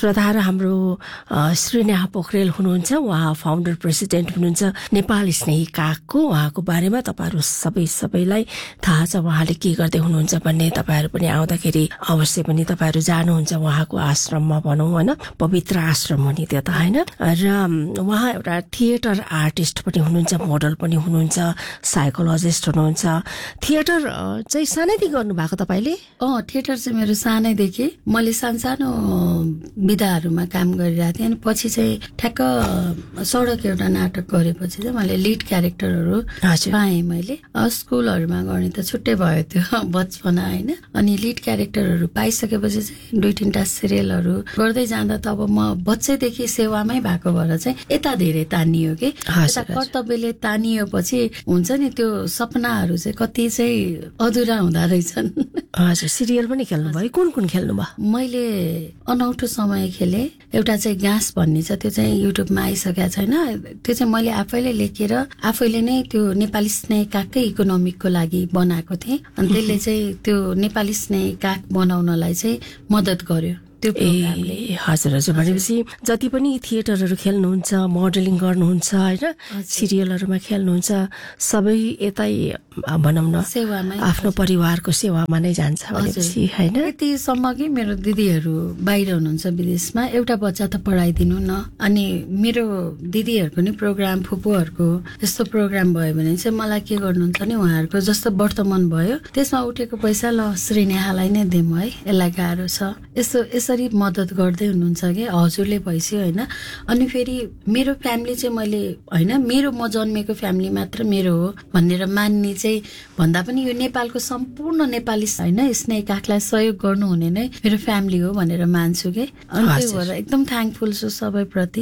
श्रोताहरू हाम्रो श्रीनेहा पोखरेल हुनुहुन्छ, उहाँ फाउन्डर प्रेसिडेन्ट हुनुहुन्छ नेपाल स्नेही कागको। उहाँको बारेमा तपाईँहरू सबैलाई थाहा छ, उहाँले के गर्दै हुनुहुन्छ भन्ने। तपाईँहरू पनि आउँदाखेरि अवश्य पनि तपाईँहरू जानुहुन्छ उहाँको आश्रममा भनौँ होइन, पवित्र आश्रम हो नि त्यो त होइन। र उहाँ एउटा थिएटर आर्टिस्ट पनि हुनुहुन्छ, मोडल पनि हुनुहुन्छ, साइकोलोजिस्ट हुनुहुन्छ। थिएटर चाहिँ सानैदेखि गर्नुभएको तपाईँले? थिएटर चाहिँ मेरो सानैदेखि, मैले सानो विधाहरूमा काम गरिरहेको थिएँ। अनि पछि चाहिँ ठ्याक्क सडक एउटा नाटक गरेपछि चाहिँ मैले लिड क्यारेक्टरहरू पाएँ। मैले स्कुलहरूमा गर्ने त छुट्टै भयो त्यो बचपना होइन। अनि लिड क्यारेक्टरहरू पाइसकेपछि चाहिँ 2-3टा सिरियलहरू गर्दै जाँदा त अब म बच्चैदेखि सेवामै भएको भएर चाहिँ यता धेरै तानियो कि यता कर्तव्यले तानिएपछि हुन्छ नि त्यो सपनाहरू चाहिँ कति चाहिँ अधुरा हुँदो रहेछन्। हजुर, सिरियल पनि खेल्नु भयो? कुन खेल्नुभयो? मैले अनौठो समय खेले। एउटा चाहिँ गाँस भन्ने छ, त्यो चाहिँ युट्युबमा आइसकेको छैन। त्यो चाहिँ मैले आफैले लेखेर आफैले नै त्यो नेपाली स्नेह कागकै इकोनोमिकको लागि बनाएको थिएँ। अनि त्यसले चाहिँ त्यो नेपाली स्नेह काग बनाउनलाई चाहिँ मद्दत गर्यो। हजुर हजुर, भनेपछि जति पनि थिएटरहरू खेल्नुहुन्छ, मोडलिङ गर्नुहुन्छ होइन, सिरियलहरूमा खेल्नुहुन्छ, सबै यतै भनौँ न सेवामा, आफ्नो परिवारको सेवामा नै जान्छ भनेपछि होइन। यतिसम्म कि मेरो दिदीहरू बाहिर हुनुहुन्छ विदेशमा, एउटा बच्चा त पढाइदिनु न। अनि मेरो दिदीहरूको नि प्रोग्राम, फुपूहरूको यस्तो प्रोग्राम भयो भने चाहिँ मलाई के गर्नुहुन्छ नि, उहाँहरूको जस्तो वर्तमान भयो त्यसमा उठेको पैसा ल श्रीनेहालाई नै दिउँ है, यसलाई गाह्रो छ, यसरी मद्दत गर्दै हुनुहुन्छ कि हजुरले भइसक्यो होइन। अनि फेरि मेरो फ्यामिली चाहिँ मैले होइन, मेरो म जन्मेको फ्यामिली मात्र मेरो हो भनेर मान्ने चाहिँ भन्दा पनि यो नेपालको सम्पूर्ण नेपाली होइन स्नेह कागलाई सहयोग गर्नुहुने नै मेरो फ्यामिली हो भनेर मान्छु कि। अनि त्यो भएर एकदम थ्याङ्कफुल छु सबैप्रति।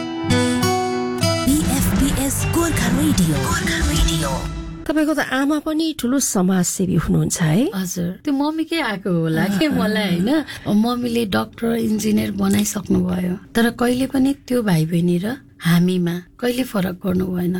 तपाईँको त आमा पनि ठुलो समाजसेवी हुनुहुन्छ है? हजुर, त्यो मम्मीकै आएको होला कि मलाई होइन। मम्मीले डक्टर, इन्जिनियर बनाइसक्नु भयो, तर कहिले पनि त्यो भाइ बहिनी र हामीमा कहिले फरक गर्नु भएन।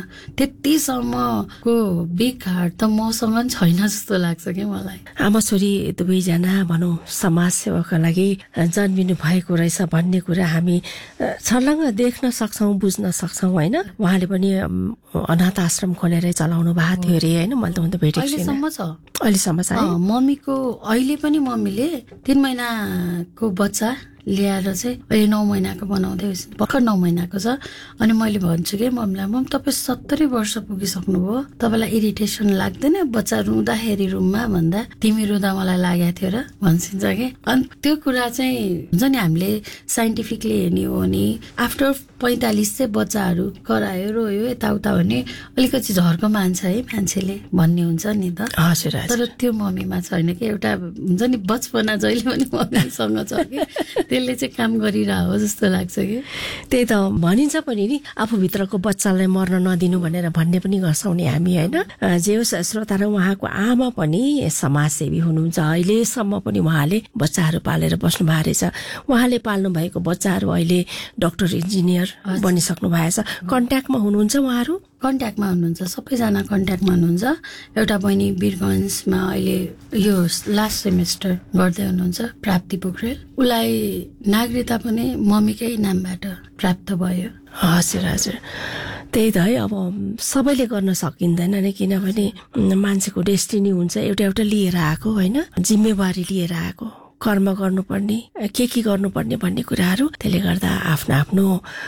त्यतिसम्मको बिग हार्ट त मसँग छैन जस्तो लाग्छ कि मलाई। आमा छोरी दुवैजना भनौँ समाजसेवाका लागि जन्मिनु भएको रहेछ भन्ने कुरा हामी छर्लङ्ग देख्न सक्छौँ, बुझ्न सक्छौँ होइन। उहाँले पनि अनाथ आश्रम खोलेरै चलाउनु भएको थियो अरे होइन, मैले त भेटेको छु। अहिलेसम्म छ मम्मीको। अहिले पनि मम्मीले 3 महिनाको बच्चा ल्याएर चाहिँ अहिले 9 महिनाको बनाउँदै भर्खर 9 महिनाको छ। अनि मैले भन्छु कि मम्मीलाई, मम तपाईँ 70 वर्ष पुगिसक्नु भयो, तपाईँलाई इरिटेसन लाग्दैन बच्चा रुँदाखेरि रुममा भन्दा? तिमी रुँदा मलाई लागेको थियो र भन्छिन्छ कि। अनि त्यो कुरा चाहिँ हुन्छ नि, हामीले साइन्टिफिकली हेर्ने हो भने आफ्टर 45 चाहिँ बच्चाहरू करायो, रोयो, यताउता भने अलिकति झर्को मान्छ है मान्छेले भन्ने हुन्छ नि त। हजुर, तर त्यो मम्मीमा छैन कि। एउटा हुन्छ नि बचपना जहिले पनि मम्मीसँग छ कि, त्यसले चाहिँ काम गरिरह हो जस्तो लाग्छ कि। त्यही त भनिन्छ पनि नि, आफूभित्रको बच्चालाई मर्न नदिनु भनेर भन्ने पनि गर्छौँ नि हामी होइन। जे होस् श्रोता, र उहाँको आमा पनि समाजसेवी हुनुहुन्छ। अहिलेसम्म पनि उहाँले बच्चाहरू पालेर बस्नु भएको रहेछ। उहाँले पाल्नु भएको बच्चाहरू अहिले डक्टर, इन्जिनियर बनिसक्नु भएको छ। कन्ट्याक्टमा हुनुहुन्छ उहाँहरू? कन्ट्याक्टमा हुनुहुन्छ, सबैजना कन्ट्याक्टमा हुनुहुन्छ। एउटा बहिनी वीरगन्जमा अहिले यो लास्ट सेमेस्टर गर्दै हुनुहुन्छ, प्राप्ति पोखरेल। उसलाई नागरिकता पनि मम्मीकै नामबाट प्राप्त भयो। हजुर हजुर, त्यही त है। अब सबैले गर्न सकिँदैन नि, किनभने मान्छेको डेस्टिनी हुन्छ एउटा एउटा लिएर आएको होइन, जिम्मेवारी लिएर आएको, कर्म गर्नुपर्ने, के गर्नुपर्ने भन्ने कुराहरू। त्यसले गर्दा आफ्नो आफ्नो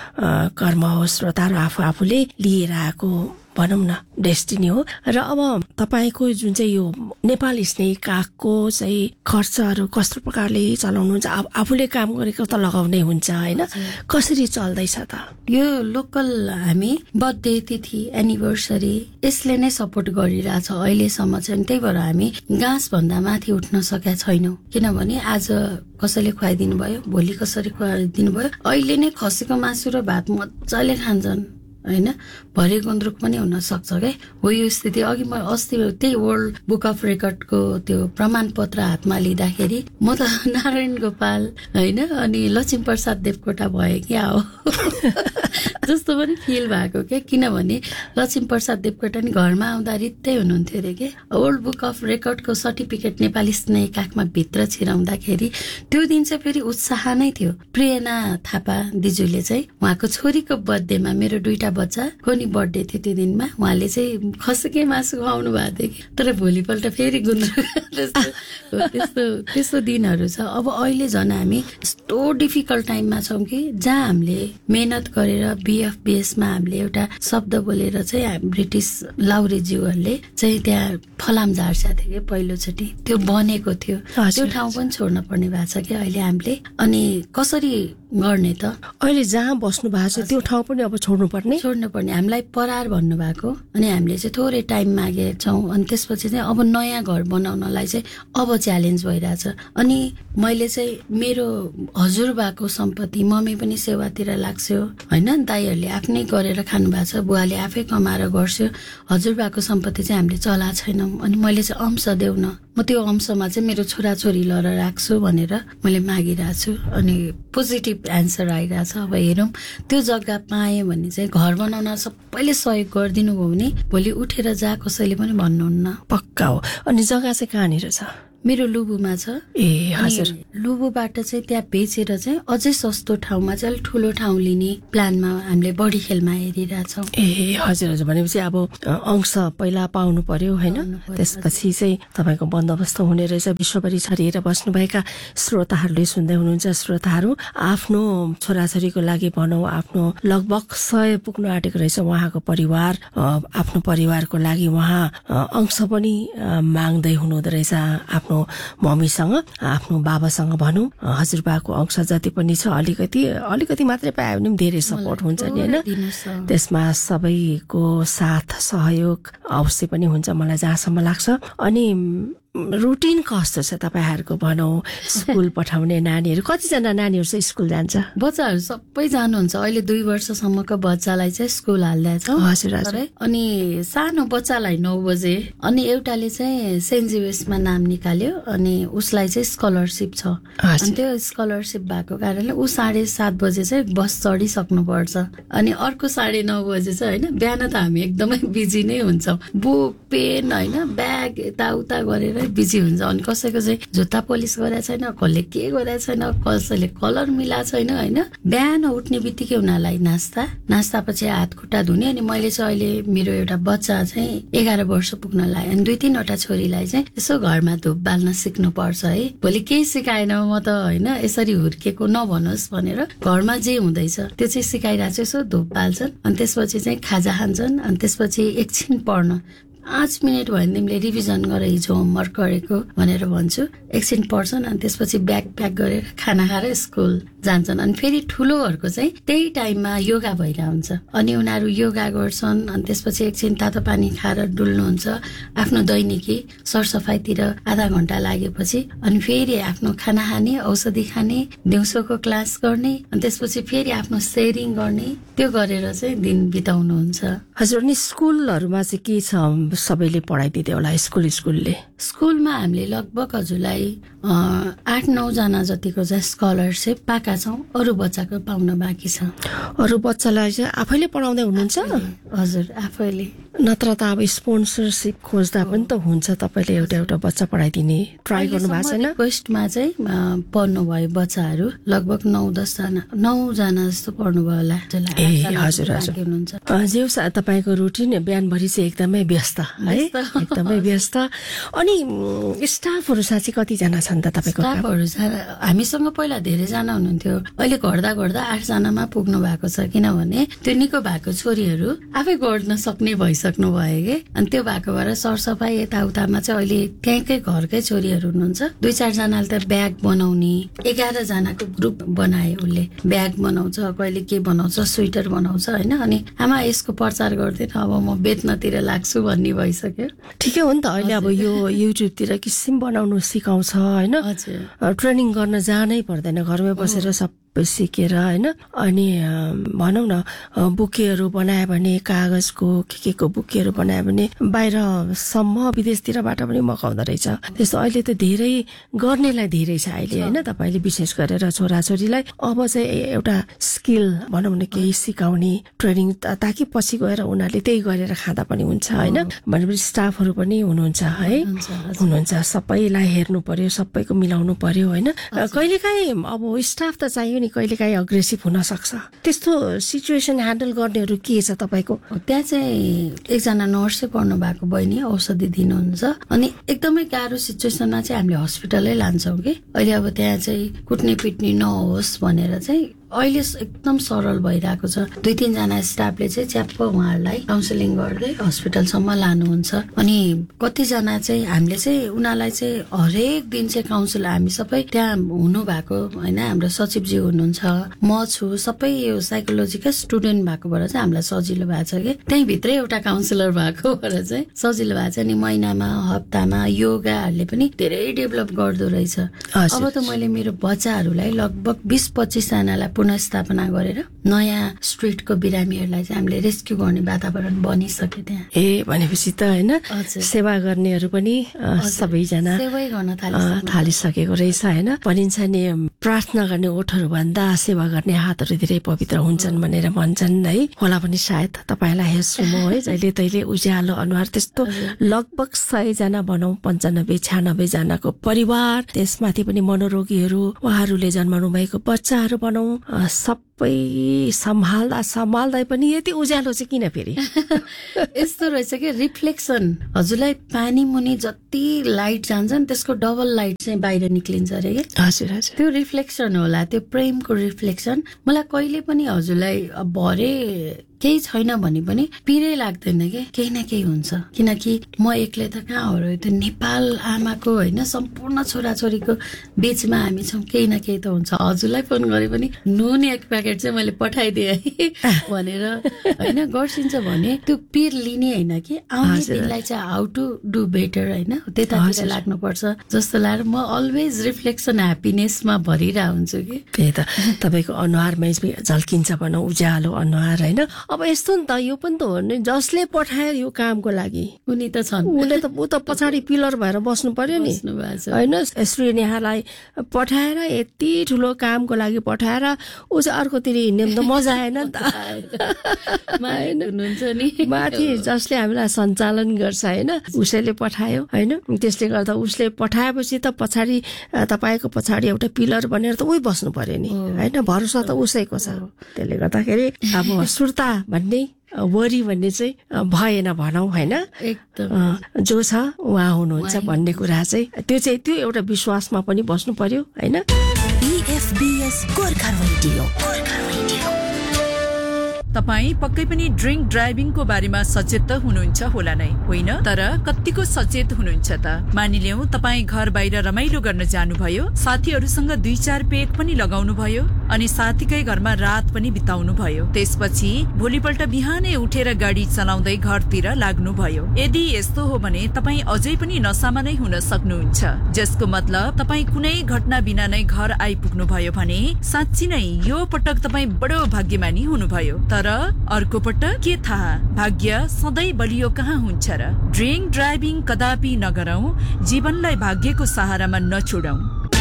कर्म हो श्रोताहरू, आफूले लिएर आएको भनौँ न डेस्टिनी हो। र अब तपाईँको जुन चाहिँ यो नेपाल स्नेही कागको चाहिँ खर्चहरू कस्तो प्रकारले चलाउनुहुन्छ? आफूले काम गरेको त लगाउनै हुन्छ होइन, कसरी चल्दैछ त? यो लोकल हामी बर्थडे, तिथि, एनिभर्सरी यसले नै सपोर्ट गरिरहेछ अहिलेसम्म चाहिँ। त्यही भएर हामी गाँस भन्दा माथि उठ्न सकेका छैनौँ, किनभने आज कसैले खुवाइदिनु भयो, भोलि कसरी खुवाइदिनु भयो। अहिले नै खसीको मासु र भात मजाले खान्छन् होइन, भरे गुन्द्रुक पनि हुन सक्छ क्या हो यो स्थिति। अघि म अस्ति त्यही वर्ल्ड बुक अफ रेकर्डको त्यो प्रमाणपत्र हातमा लिँदाखेरि म त नारायण गोपाल होइन अनि लक्ष्मीप्रसाद देवकोटा भए क्या हो जस्तो पनि फिल भएको क्या। किनभने लक्ष्मीप्रसाद देवकोटा नि घरमा आउँदा रित्तै हुनुहुन्थ्यो अरे के। World book of रेकर्डको certificate Nepali स्नेही काखमा भित्र छिराउँदाखेरि त्यो दिन चाहिँ फेरि उत्साह नै थियो। प्रेरणा थापा दिजूले चाहिँ उहाँको छोरीको बर्थडेमा, मेरो 2टा बच्चाको नि बर्थडे थियो त्यो दिनमा, उहाँले चाहिँ खसीकै मासु खुवाउनु भएको थियो कि। तर भोलिपल्ट फेरि गुन्द्रुक त्यस्तो दिनहरू छ। अब अहिले झन् हामी यस्तो डिफिकल्ट टाइममा छौँ कि जहाँ हामीले मेहनत गरेर BFBSमा हामीले एउटा शब्द बोलेर चाहिँ ब्रिटिस लाउरेज्यूहरूले चाहिँ त्यहाँ फलाम झार्छा थियो कि पहिलोचोटि, त्यो बनेको थियो। त्यो ठाउँ पनि छोड्न पर्ने भएको छ कि अहिले हामीले। अनि कसरी गर्ने त? अहिले जहाँ बस्नु भएको छ त्यो ठाउँ पनि अब छोड्नु पर्ने। हामीलाई परार भन्नुभएको, अनि हामीले चाहिँ थोरै टाइम मागेका छौँ। अनि त्यसपछि चाहिँ अब नयाँ घर बनाउनलाई चाहिँ अब च्यालेन्ज भइरहेछ। अनि मैले चाहिँ मेरो हजुरबाको सम्पत्ति, मम्मी पनि सेवातिर लाग्छ्यो होइन, दाइहरूले आफ्नै गरेर खानु भएको छ, बुवाले आफै कमाएर गर्छ्यो। हजुरबाको सम्पत्ति चाहिँ हामीले चलाएको छैनौँ। अनि मैले चाहिँ अंश देऊ न, म त्यो अंशमा चाहिँ मेरो छोराछोरी लएर राख्छु भनेर मैले मागिरहेको छु। अनि पोजिटिभ एन्सर आइरहेछ। अब हेरौँ त्यो जग्गा पाएँ भने चाहिँ घर बनाउन सबैले सहयोग गरिदिनु भयो भने भोलि उठेर जा कसैले पनि भन्नुहुन्न। पक्का हो। अनि जग्गा चाहिँ कहाँनिर छ? मेरो लुबुमा छ। ए हजुर। लुबुबाट चाहिँ त्यहाँ बेचेर चाहिँ अझै सस्तो ठाउँमा चाहिँ अलिक ठुलो ठाउँ लिने प्लानमा हामीले बढी खेलमा हेरिरहेछौँ। ए हजुर हजुर। भनेपछि अब अंश पहिला पाउनु पर्यो होइन, त्यसपछि चाहिँ तपाईँको बन्दोबस्त हुने रहेछ। विश्वभरि छरिएर बस्नुभएका श्रोताहरूले सुन्दै हुनुहुन्छ। श्रोताहरू आफ्नो छोराछोरीको लागि भनौँ, आफ्नो लगभग 100 पुग्नु आँटेको रहेछ उहाँको परिवार। आफ्नो परिवारको लागि उहाँ अंश पनि माग्दै हुनुहुँदो रहेछ आफ्नो मम्मीसँग, आफ्नो बाबासँग भनौँ। हजुरबाको अंश जति पनि छ अलिकति मात्रै पायो भने पनि धेरै सपोर्ट हुन्छ नि होइन। त्यसमा सबैको साथ सहयोग अवश्य पनि हुन्छ मलाई जहाँसम्म लाग्छ। अनि रुटिन कस्तो छ तपाईँहरूको भनौँ? स्कुल पठाउने नानीहरू, कतिजना नानीहरू चाहिँ स्कुल जान्छ? बच्चाहरू सबै जानुहुन्छ। अहिले 2 वर्षसम्मको बच्चालाई चाहिँ स्कुल हाल्दैछौँ। हजुर हजुर। अनि सानो बच्चालाई 9 बजे, अनि एउटाले चाहिँ सेन्ट जेभियर्समा नाम निकाल्यो, अनि उसलाई चाहिँ स्कलरसिप छ। अनि त्यो स्कलरसिप भएको कारणले ऊ 7:30 बजे चाहिँ बस चढिसक्नु पर्छ। अनि अर्को 9:30 बजे चाहिँ होइन, बिहान त हामी एकदमै बिजी नै हुन्छौँ। बुक, पेन होइन, ब्याग यताउता गरेर बिजी हुन्छ। अनि कसैको चाहिँ जुत्ता पोलिस गरेको छैन, कसले के गरेको छैन, कसैले कलर मिलाएको छैन होइन। बिहान उठ्ने बित्तिकै उनीहरूलाई नास्ता पछि हात खुट्टा धुने। अनि मैले चाहिँ अहिले मेरो एउटा बच्चा चाहिँ 11 वर्ष पुग्न लाग्यो। अनि 2-3वटा छोरीलाई चाहिँ यसो घरमा धुप बाल्न सिक्नु पर्छ है। भोलि केही सिकाएन म त होइन, यसरी हुर्केको नभनोस् भनेर घरमा जे हुँदैछ त्यो चाहिँ सिकाइरहेको छु। यसो धुप बाल्छन्, अनि त्यसपछि चाहिँ खाजा खान्छन्, अनि त्यसपछि एकछिन पढ्न 5 मिनट भयो भने तिमीले रिभिजन गर हिजो होमवर्क गरेको भनेर भन्छु। एकछिन पढ्छन्, अनि त्यसपछि ब्याग प्याक गरेर खाना खाएर स्कुल जान्छन्। अनि फेरि ठुलोहरूको चाहिँ त्यही टाइममा योगा भइरहेको हुन्छ। अनि उनीहरू योगा गर्छन्, अनि त्यसपछि एकछिन तातो पानी खाएर डुल्नुहुन्छ। आफ्नो दैनिकी सरसफाइतिर आधा घण्टा लागेपछि अनि फेरि आफ्नो खाना खाने, औषधि खाने, दिउँसोको क्लास गर्ने, अनि त्यसपछि फेरि आफ्नो सेयरिङ गर्ने, त्यो गरेर चाहिँ दिन बिताउनुहुन्छ। हजुर। अनि स्कुलहरूमा चाहिँ के छ? सबैले पढाइदिँदै होला स्कुलले? स्कुलमा हामीले लगभग हजुरलाई 8-9 जना जतिको चाहिँ स्कलरसिप पाएका छौँ। अरू बच्चाको पाउन बाँकी छ। अरू बच्चालाई चाहिँ आफैले पढाउँदै हुनुहुन्छ? हजुर, आफैले। नत्र त अब स्पोन्सरसिप खोज्दा पनि त हुन्छ। तपाईँले एउटा बच्चा पढाइदिने ट्राई गर्नु भएको छैन? रिक्वेस्टमा चाहिँ पढ्नुभयो बच्चाहरू लगभग 9 जना जस्तो पढ्नुभयो होला। ए हजुर हजुर। जे तपाईँको रुटिन बिहानभरि चाहिँ एकदमै व्यस्त है, एकदमै व्यस्त। अनि स्टाफहरू साँच्चै कतिजना छन् त तपाईँको? स्टाफहरू हामीसँग पहिला धेरैजना हुनुहुन्थ्यो, अहिले घट्दा 8 जनामा पुग्नु भएको छ। किनभने त्यो निको भएको छोरीहरू आफै गर्न सक्ने भइसक्नु भयो कि। अनि त्यो भएको भएर सरसफाइ यताउतामा चाहिँ अहिले त्यहीँकै घरकै छोरीहरू हुनुहुन्छ। 2-4 जनाले त ब्याग बनाउने, 11 जनाको ग्रुप बनाए उसले। ब्याग बनाउँछ, कहिले के बनाउँछ, स्वेटर बनाउँछ होइन। अनि आमा यसको प्रचार गर्दैन, अब म बेच्नतिर लाग्छु भन्ने भइसक्यो। ठिकै हो नि त। अहिले अब यो युट्युबतिर किसिम बनाउनु सिकाउँछ होइन। ट्रेनिङ गर्न जानै पर्दैन, घरमै बसेर सब सबै सिकेर होइन अनि भनौँ न बुकेहरू बनायो भने कागजको के को बुकेहरू बनायो भने बाहिरसम्म विदेशतिरबाट पनि मगाउँदो रहेछ। त्यस्तो अहिले त धेरै गर्नेलाई धेरै छ अहिले होइन। तपाईँले विशेष गरेर छोराछोरीलाई अब चाहिँ एउटा स्किल भनौँ न केही सिकाउने ट्रेनिङ ताकि पछि गएर उनीहरूले त्यही गरेर खाँदा पनि हुन्छ होइन। भनेपछि स्टाफहरू पनि हुनुहुन्छ है, हुनुहुन्छ, सबैलाई हेर्नु पर्यो, सबैको मिलाउनु पर्यो होइन। कहिलेकाहीँ अब स्टाफ त चाहियो नि, कहिलेकाहीँ अग्रेसिभ हुन सक्छ। त्यस्तो सिचुएसन ह्यान्डल गर्नेहरू के छ तपाईँको? त्यहाँ चाहिँ एकजना नर्सै पढ्नु भएको बहिनी औषधि दिनुहुन्छ अनि एकदमै गाह्रो सिचुएसनमा चाहिँ हामीले हस्पिटलै लान्छौँ कि अहिले अब त्यहाँ चाहिँ कुट्ने पिट्ने नहोस् भनेर चाहिँ अहिले एकदम सरल भइरहेको छ। 2-3 जना स्टाफले चाहिँ च्याप्प उहाँहरूलाई काउन्सिलिङ गर्दै हस्पिटलसम्म लानुहुन्छ अनि कतिजना चाहिँ हामीले चाहिँ उनीहरूलाई चाहिँ हरेक दिन चाहिँ काउन्सिल हामी सबै त्यहाँ हुनु भएको होइन। हाम्रो सचिवजी हुनुहुन्छ, म छु, सबै यो साइकोलोजीका स्टुडेन्ट भएकोबाट चाहिँ हामीलाई सजिलो भएको छ कि त्यही भित्रै एउटा काउन्सिलर भएकोबाट चाहिँ सजिलो भएको छ। अनि महिनामा हप्तामा योगाहरूले पनि धेरै डेभलप गर्दो रहेछ। अब त मैले मेरो बच्चाहरूलाई लगभग 20-25 जनालाई पुनःस्थापना गरेर नयाँ स्ट्रिटको बिरामीहरूलाई चाहिँ हामीले रेस्क्यु गर्ने वातावरण बनिसके त्यहाँ। भनेपछि त होइन सेवा गर्नेहरू पनि सबैजना सेवै गर्न थालिसकेको रहेछ होइन। भनिन्छ नि प्रार्थना गर्ने ओठहरू भन्दा सेवा गर्ने हातहरू धेरै पवित्र हुन्छन् भनेर भन्छन् है। होला पनि सायद तपाईँलाई हेर्छु म है, जहिले तहिले उज्यालो अनुहार त्यस्तो लगभग 100 जना भनौँ 95-96 जनाको परिवार, त्यसमाथि पनि मनोरोगीहरू, उहाँहरूले जन्माउनु भएको बच्चाहरू भनौँ, सबै सम्हाल्दै पनि यति उज्यालो चाहिँ किन फेरि? यस्तो रहेछ कि रिफ्लेक्सन, हजुरलाई पानी मुनि जति लाइट जान्छ नि त्यसको डबल लाइट चाहिँ बाहिर निक्लिन्छ अरे कि। हजुर हजुर, त्यो रिफ्लेक्सन होला, त्यो प्रेमको रिफ्लेक्सन। मलाई कहिले पनि हजुरलाई भरे केही छैन भने पनि पिरै लाग्दैन कि केही न केही हुन्छ। किनकि म एक्लै त कहाँ हो र, त्यो नेपाल आमाको होइन सम्पूर्ण छोराछोरीको बीचमा हामी छौँ, केही न केही त हुन्छ। हजुरलाई फोन गरे पनि नुन 1 प्याकेट चाहिँ मैले पठाइदिएँ भनेर होइन गर्छिन्छ भने त्यो पिर लिने होइन कि आउने दिनलाई चाहिँ हाउ टु डु बेटर होइन त्यतातिर लाग्नुपर्छ जस्तो लाग्यो। म अलवेज रिफ्लेक्सन ह्याप्पिनेसमा भरिरहेको हुन्छु कि। त्यही त तपाईँको अनुहारमै झल्किन्छ भनौँ, उज्यालो अनुहार होइन। अब यस्तो नि त यो पनि त हो नि, जसले पठायो यो कामको लागि उनी त छन्, उसले त ऊ त पछाडि पिलर भएर बस्नु पर्यो नि होइन। श्री नेहालाई पठाएर यति ठुलो कामको लागि पठाएर ऊ चाहिँ अर्कोतिर हिँड्ने त मजा आएन नि त माथि जसले हामीलाई सञ्चालन गर्छ होइन, उसैले पठायो होइन। त्यसले गर्दा उसले पठाएपछि त पछाडि तपाईँको पछाडि एउटा पिलर बनेर त उही बस्नु पर्यो नि होइन। भरोसा त उसैको छ। त्यसले गर्दाखेरि अब सुर्ता भन्ने वरी भन्ने चाहिँ भएन भनौँ होइन। जो छ उहाँ हुनुहुन्छ भन्ने कुरा चाहिँ त्यो एउटा विश्वासमा पनि बस्नु पर्यो होइन। तपाईँ पक्कै पनि ड्रिङ्क ड्राइभिङको बारेमा सचेत त हुनुहुन्छ होला नै, होइन? तर कतिको सचेत हुनुहुन्छ त? मानिलियौं तपाईँ घर बाहिर रमाइलो गर्न जानुभयो, साथीहरूसँग 2-4 पेग पनि लगाउनु भयो अनि साथीकै घरमा रात पनि बिताउनु भयो, त्यसपछि भोलिपल्ट बिहानै उठेर गाडी चलाउँदै घरतिर लाग्नुभयो। यदि यस्तो हो भने तपाईँ अझै पनि नसामा नै हुन सक्नुहुन्छ, जसको मतलब तपाईँ कुनै घटना बिना नै घर आइपुग्नु भयो भने साँच्ची नै यो पटक तपाईँ बडो भाग्यमानी हुनुभयो। तर अर्को पटक के थाहा, भाग्य सधैँ बलियो कहाँ हुन्छ र। ड्रिङ्क ड्राइभिङ कदापि नगरौं, जीवनलाई भाग्यको सहारामा नछोडौं।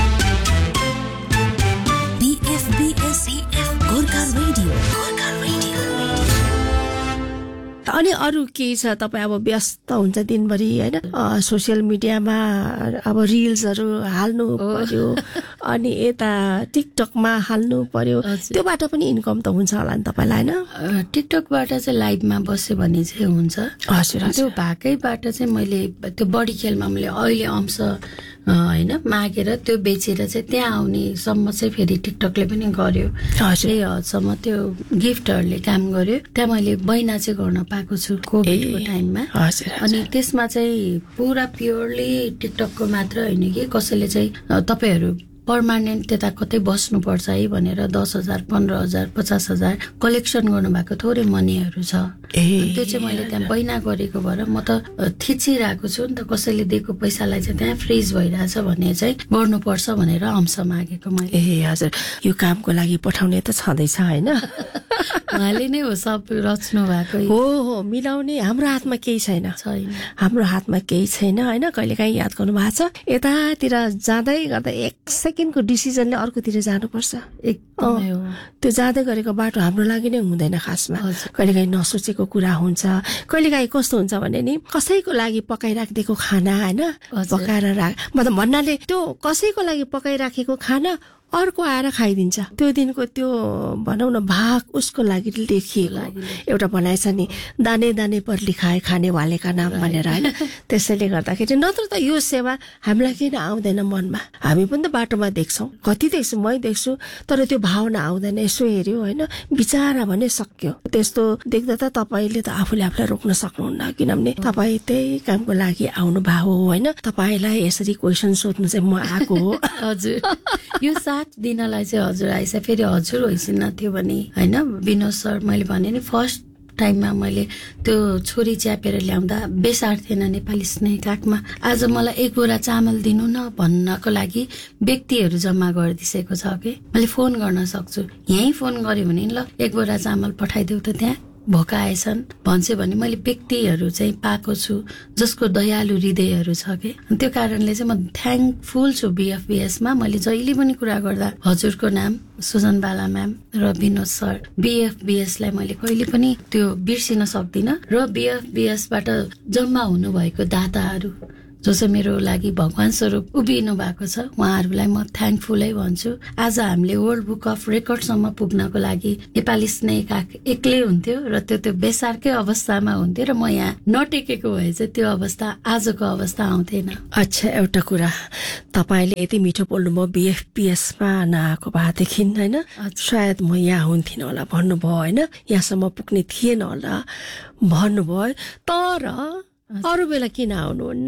अनि अरू के छ? तपाईँ अब व्यस्त हुन्छ दिनभरि होइन, सोसियल मिडियामा अब रिल्सहरू हाल्नु पर्यो अनि यता टिकटकमा हाल्नु पर्यो, त्योबाट पनि इन्कम त हुन्छ होला नि तपाईँलाई होइन? टिकटकबाट चाहिँ लाइभमा बस्यो भने चाहिँ हुन्छ। हजुर, त्यो भएकैबाट चाहिँ मैले त्यो बडी खेलमा मैले अहिले अंश होइन मागेर त्यो बेचेर चाहिँ त्यहाँ आउने सम्म चाहिँ फेरि टिकटकले पनि गर्यो। त्यही हदसम्म त्यो गिफ्टहरूले काम गर्यो। त्यहाँ मैले बैना चाहिँ गर्न पाएको छु कोभिडको टाइममा। अनि त्यसमा चाहिँ पुरा प्योरली टिकटकको मात्र होइन कि कसैले चाहिँ तपाईँहरू पर्मानेन्ट त्यता कतै बस्नुपर्छ है भनेर 10,000 15,000 50,000 कलेक्सन गर्नुभएको थोरै मनीहरू छ। त्यो चाहिँ मैले त्यहाँ बैना गरेको भएर म त थिचिरहेको छु नि त, कसैले दिएको पैसालाई चाहिँ त्यहाँ फ्रिज भइरहेछ भन्ने चाहिँ गर्नुपर्छ भनेर अंश मागेको मैले। हजुर, यो कामको लागि पठाउने त छँदैछ होइन? उहाँले नै हो सब रच्नु भएको। हो मिलाउने हाम्रो हातमा केही छैन, हाम्रो हातमा केही छैन होइन। कहिलेकाहीँ याद गर्नु भएको छ, यतातिर जाँदै गर्दा 1 सेकेन्डको डिसिजनले अर्कोतिर जानुपर्छ। एकदमै हो, त्यो जाँदै गरेको बाटो हाम्रो लागि नै हुँदैन खासमा। कहिलेकाहीँ नसोचेको कुरा हुन्छ, कहिलेकाहीँ कस्तो हुन्छ भने नि कसैको लागि पकाइराखिदिएको खाना होइन, पकाएर मतलब भन्नाले त्यो कसैको लागि पकाइराखेको खाना अर्को आएर खाइदिन्छ। त्यो दिनको त्यो भनौँ न भाग उसको लागि लेखिएको एउटा भनाइ छ नि, दाने दाने पर लिखाए खाने वाले का नाम भनेर होइन। त्यसैले गर्दाखेरि नत्र त यो सेवा हामीलाई किन आउँदैन मनमा? हामी पनि त बाटोमा देख्छौँ, कति देख्छु, मै देख्छु, तर त्यो भावना आउँदैन। यसो हेऱ्यो होइन, विचारा भने सक्यो। त्यस्तो देख्दा त तपाईँले त आफूले आफूलाई रोक्न सक्नुहुन्न, किनभने तपाईँ त्यही कामको लागि आउनु भएको हो होइन। तपाईँलाई यसरी क्वेसन सोध्नु चाहिँ म आएको हो। हजुर, यो दिनलाई चाहिँ हजुर आइस, फेरि हजुर होइसिन्न थियो भने होइन विनोद सर, मैले भने नि फर्स्ट टाइममा मैले त्यो छोरी च्यापेर ल्याउँदा बेसार थिएन नेपाली स्नेह काखमा। आज मलाई 1 बोरा चामल दिनु न भन्नको लागि व्यक्तिहरू जम्मा गरिदिसेको छ कि मैले फोन गर्न सक्छु। यहीँ फोन गऱ्यो भने ल 1 बोरा चामल पठाइदेऊ त, त्यहाँ भोकाएछन् भन्छ भने मैले व्यक्तिहरू चाहिँ पाएको छु जसको दयालु हृदयहरू छ कि। त्यो कारणले चाहिँ म थ्याङ्कफुल छु BFBS मा। मैले जहिले पनि कुरा गर्दा हजुरको नाम सुजन बाला म्याम र विनोद सर, BFBS लाई मैले कहिले पनि त्यो बिर्सिन सक्दिनँ। र BFBS बाट जम्मा हुनुभएको दाताहरू जो चाहिँ मेरो लागि भगवान स्वरूप उभिनु भएको छ, उहाँहरूलाई म थ्याङ्कफुलै भन्छु। आज हामीले वर्ल्ड बुक अफ रेकर्डसम्म पुग्नको लागि नेपाली स्नेह काख एक्लै हुन्थ्यो र त्यो बेसारकै अवस्थामा हुन्थ्यो र म यहाँ नटेकेको भए चाहिँ त्यो अवस्था आजको अवस्था आउँथेन। अच्छा, एउटा कुरा तपाईँले यति मिठो बोल्नुभयो, BFBS मा नआएको भएदेखि होइन सायद म यहाँ हुन्थिनँ होला भन्नुभयो होइन, यहाँसम्म पुग्ने थिएन होला भन्नुभयो। तर अरू बेला किन आउनुहुन्न?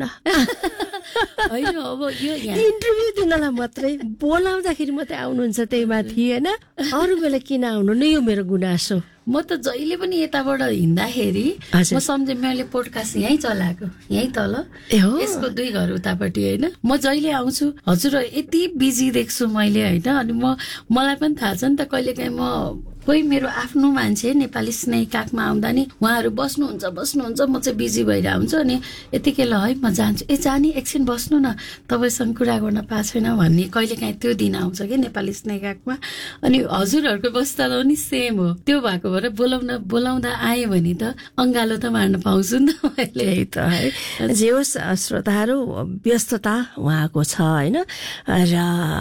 होइन, अब यो इन्टरभ्यू दिनलाई मात्रै बोलाउँदाखेरि मात्रै आउनुहुन्छ त्यही माथि होइन, अरू बेला किन आउनुहुन्न? यो मेरो गुनासो। म त जहिले पनि यताबाट हिँड्दाखेरि म सम्झेँ मैले पोडकास्ट यहीँ चलाएको, यहीँ तल यसको 2 घर उतापट्टि होइन। म जहिले आउँछु हजुर यति बिजी देख्छु मैले होइन। अनि मलाई पनि थाहा छ नि त, कहिलेकाहीँ म कोही मेरो आफ्नो मान्छे नेपाली स्नेह काखमा आउँदा नि उहाँहरू बस्नुहुन्छ, म चाहिँ बिजी भइरहेको हुन्छु। अनि यतिकै ल है म जान्छु, जाने एकछिन बस्नु न, तपाईँसँग कुरा गर्न पाएको छैन भन्ने कहिलेकाहीँ त्यो दिन आउँछ कि नेपाली स्नेह काखमा। अनि हजुरहरूको अवस्था पनि सेम हो, त्यो भएको भएर बोलाउँदा आएँ भने त अङ्गालो त मार्न पाउँछु नि त मैले। यही त है, जे होस् श्रोताहरू व्यस्तता उहाँको छ होइन। र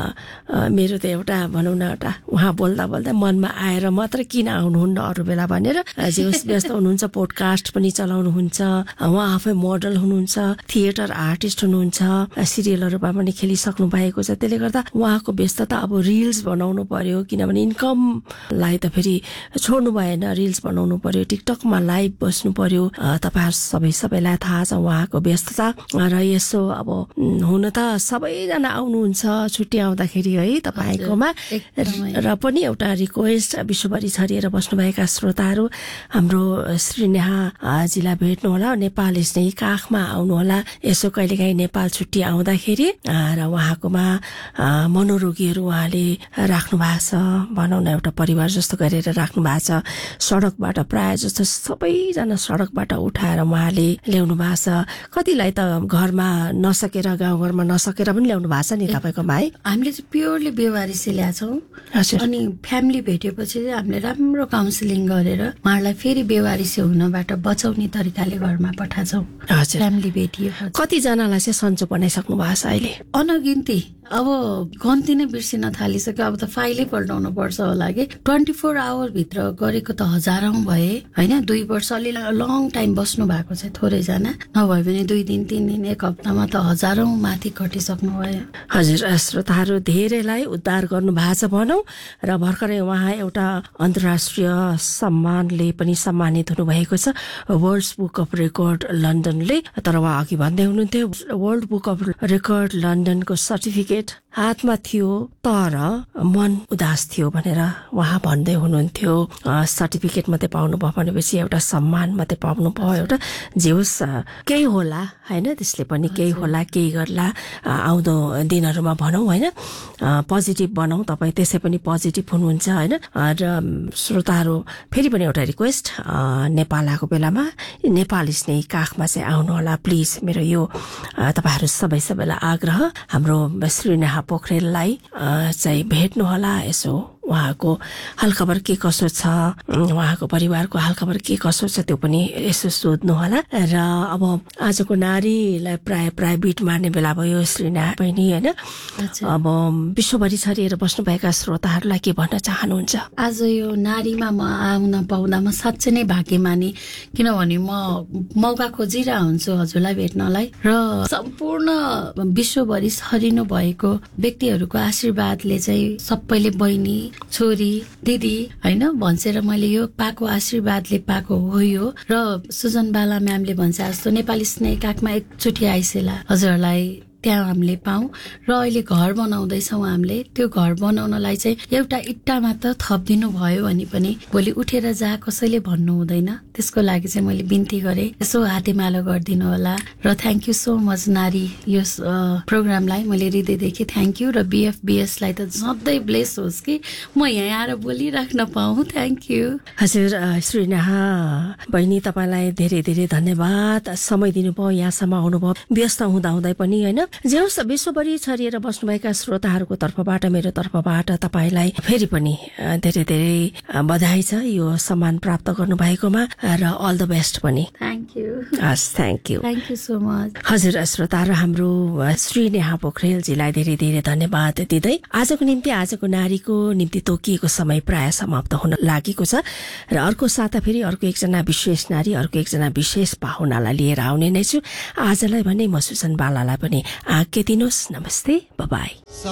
मेरो त एउटा भनौँ न एउटा उहाँ बोल्दा बोल्दा मनमा आएर मात्र किन आउनुहुन्न अरू बेला भनेर। जे होस् व्यस्त हुनुहुन्छ, पोडकास्ट पनि चलाउनुहुन्छ, उहाँ आफै मोडल हुनुहुन्छ, थिएटर आर्टिस्ट हुनुहुन्छ, सिरियलहरूमा पनि खेलिसक्नु भएको छ। त्यसले गर्दा उहाँको व्यस्तता अब रिल्स बनाउनु पर्यो, किनभने इन्कमलाई त फेरि छोड्नु भएन, रिल्स बनाउनु पर्यो, टिकटकमा लाइभ बस्नु पर्यो। तपाईँहरू सबैलाई थाहा छ उहाँको व्यस्तता। र यसो अब हुन त सबैजना आउनुहुन्छ छुट्टी आउँदाखेरि है तपाईँकोमा। र पनि एउटा रिक्वेस्ट, विश्वभरि छरिएर बस्नुभएका श्रोताहरू हाम्रो श्रीनेहाजीलाई भेट्नु होला, नेपाल स्नेही काखमा आउनु होला। यसो कहिलेकाहीँ नेपाल छुट्टी आउँदाखेरि र उहाँकोमा मनोरोगीहरू उहाँले राख्नु भएको छ, भनौँ न एउटा परिवार जस्तो गरेर राख्नु भएको छ। सडकबाट प्रायः जस्तो सबैजना सडकबाट उठाएर उहाँले ल्याउनु भएको छ। कतिलाई त घरमा नसकेर, गाउँघरमा नसकेर पनि ल्याउनु भएको छ नि तपाईँकोमा है। हामीले चाहिँ प्योरली बेवारिसे ल्याछौँ। अनि फ्यामिली भेटेपछि हामीले राम्रो काउन्सिलिङ गरेर उहाँलाई फेरि बेवारिसे हुनबाट बचाउने तरिकाले घरमा पठाउँछौँ। फ्यामिली भेटियो। कतिजनालाई चाहिँ सन्चो बनाइसक्नु भएको छ अहिले? अनगिन्ती, अब गन्ती नै बिर्सिन थालिसक्यो। अब त फाइलै पल्टाउनु पर्छ होला कि। 24 आवर भित्र गरेको त हजारौं भए होइन। 2 वर्ष अलि लङ टाइम बस्नु भएको चाहिँ थोरैजना, नभए पनि 2 दिन 3 दिन 1 हप्तामा त हजारौं माथि कटिसक्नु भयो। हजुर, श्रोताहरू धेरैलाई उद्धार गर्नु भएको छ भनौँ। र भर्खरै उहाँ एउटा अन्तर्राष्ट्रिय सम्मानले पनि सम्मानित हुनुभएको छ, वर्ल्ड बुक अफ रेकर्ड लन्डनले। तर उहाँ अघि भन्दै हुनुहुन्थ्यो world book of record लन्डनको certificate certificate हातमा थियो तर मन उदास थियो भनेर उहाँ भन्दै हुनुहुन्थ्यो। सर्टिफिकेट मात्रै पाउनु भयो भनेपछि एउटा सम्मान मात्रै पाउनु भयो, एउटा जे होस् केही होला होइन, त्यसले पनि केही होला, केही गर्ला आउँदो दिनहरूमा भनौँ होइन, पोजिटिभ बनाऊ। तपाईँ त्यसै पनि पोजिटिभ हुनुहुन्छ होइन। र श्रोताहरू फेरि पनि एउटा रिक्वेस्ट, नेपाल आएको बेलामा नेपाल स्नेही काखमा चाहिँ आउनु होला प्लिज। मेरो यो तपाईँहरू सबैलाई आग्रह, हाम्रो श्री नेहा पोखरेललाई चाहिँ भेट्नु होला, यसो उहाँको हालखबर के कसो छ, उहाँको परिवारको हालखबर के कसो छ त्यो पनि यसो सोध्नु होला। र अब आजको नारीलाई प्राय बिट मार्ने बेला भयो श्री नेहा बहिनी होइन। अब विश्वभरि छरिएर बस्नुभएका श्रोताहरूलाई के भन्न चाहनुहुन्छ? आज यो नारीमा म आउन पाउँदा म साँच्चै नै भाग्यमानी, किनभने म मौका खोजिरह हुन्छु हजुरलाई भेट्नलाई। र सम्पूर्ण विश्वभरि छरिनु भएको व्यक्तिहरूको आशीर्वादले चाहिँ सबैले बहिनी, छोरी, दिदी होइन भन्छेर मैले यो पाएको आशीर्वादले पाएको हो यो। र सुजन बाला म्यामले भन्छ जस्तो नेपाली स्नेही काखमा एकचोटि आइसेला हजुरलाई त्यहाँ हामीले पाऊँ। र अहिले घर बनाउँदैछौँ हामीले, त्यो घर बनाउनलाई चाहिँ एउटा इट्टा मात्र थपिदिनु भयो भने पनि भोलि उठेर जा कसैले भन्नु हुँदैन। त्यसको लागि चाहिँ मैले बिन्ती गरेँ यसो हातेमालो गरिदिनु होला। र थ्याङ्क यू सो मच नारी यो प्रोग्रामलाई मैले हृदयदेखि थ्याङ्क यू। र BFBSलाई त सधैँ ब्लेस होस् कि म यहाँ आएर बोलिराख्न पाऊँ। Thank you. हजुर श्री नेहा बहिनी तपाईँलाई धेरै धेरै धन्यवाद, समय दिनुभयो, यहाँसम्म आउनुभयो व्यस्त हुँदाहुँदै पनि होइन। जे होस् विश्वभरि छरिएर बस्नुभएका श्रोताहरूको तर्फबाट मेरो तर्फबाट तपाईँलाई फेरि पनि धेरै धेरै बधाई छ यो सम्मान प्राप्त गर्नु भएकोमा, र अल द बेस्ट पनि। Thank you. हस् thank you. Thank you so much. हजुर श्रोताहरू, हाम्रो श्री नेहा पोखरेलजीलाई धेरै धेरै धन्यवाद दिँदै आजको निम्ति, आजको नारीको निम्ति तोकिएको समय प्राय समाप्त हुन लागेको छ। र अर्को साता फेरि अर्को एकजना विशेष नारी, अर्को एकजना विशेष पाहुनालाई लिएर आउने नै छु। आजलाई भने म सुजन बालालाई पनि आज्ञा दिनुहोस्। नमस्ते, बाइ।